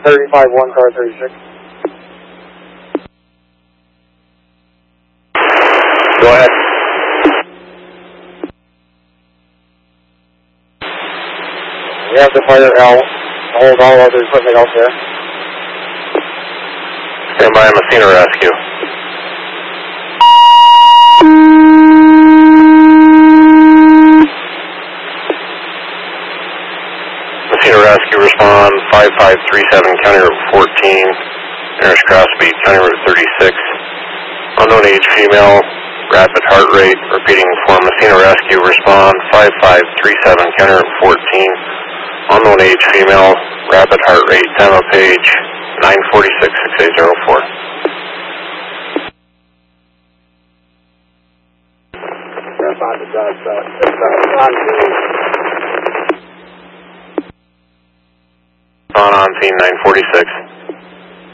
35-1 car 36. Go ahead. We have to fire L. Hold all other equipment out there. Stand by Messina Rescue. Messina Rescue, respond 5537 County Route 14, nearest cross speed County Route 36. Unknown age female, rapid heart rate. Repeating for Messina Rescue, respond 5537 County Route 14. Unknown age female, rapid heart rate. Time of page 946-6804. On scene 946.